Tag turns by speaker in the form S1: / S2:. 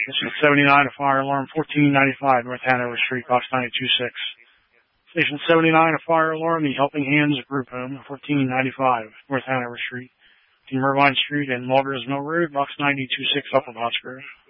S1: Station 79, a fire alarm, 1495 North Hanover Street, box 926. Station 79, a fire alarm, the Helping Hands Group Home, 1495 North Hanover Street, Team Irvine Street and Mulgrews Mill Road, box 926 Upper Botsgrove.